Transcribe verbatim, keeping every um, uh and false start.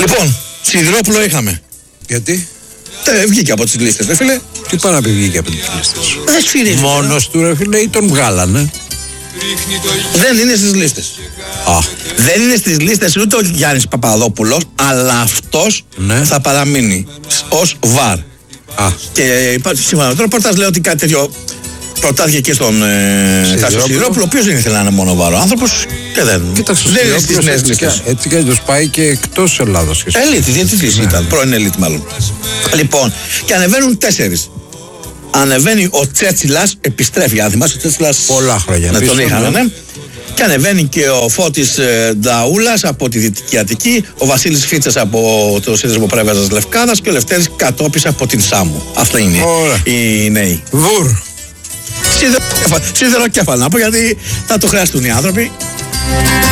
Λοιπόν, Σιδηρόπουλο είχαμε. Γιατί? Ε, βγήκε από τις λίστες, ρε φίλε. Τι πάει να πει βγήκε από τις λίστες? Δεν σφυρίζει. Μόνος του, ρε φίλε, ή τον βγάλανε? Δεν είναι στις λίστες. Α. Δεν είναι στις λίστες ούτε ο Γιάννης Παπαδόπουλος, αλλά αυτός Ναι. θα παραμείνει ως βαρ. Α. Και υπάρχει σύμφωνα με το ρεπορτάζ, λέει ότι κάτι τέτοιο προτάθηκε και στον ε, Τάσο Σιδηρόπουλο, ο οποίος δεν ήθελε να είναι μόνο βάρο άνθρωπος και δεν. Κοίταξε, δεν είναι στις νέες λίστες. έτσι κι αλλιώς πάει και εκτός Ελλάδος. Ελίτ, διαιτητής Ναι. ήταν, πρώην ελίτ μάλλον. Λοιπόν, και ανεβαίνουν τέσσερις. Ανεβαίνει ο Τσέτσιλας, επιστρέφει, αν θυμάσαι, ο Τσέτσιλας. Πολλά χρόνια Να τον πίσω, είχαμε, ναι. ναι. Και ανεβαίνει και ο Φώτης ε, Νταούλας από τη Δυτική Αττική, ο Βασίλης Φίτσας από το Σύνδεσμο Πρέβεζας Λευκάδας και ο Λευτέρης Κατόπης από την Σάμμο. Αυτά είναι Ωραία. οι νέοι. Βουρ. Σιδεροκέφαλο να πω, γιατί θα το χρειαστούν οι άνθρωποι.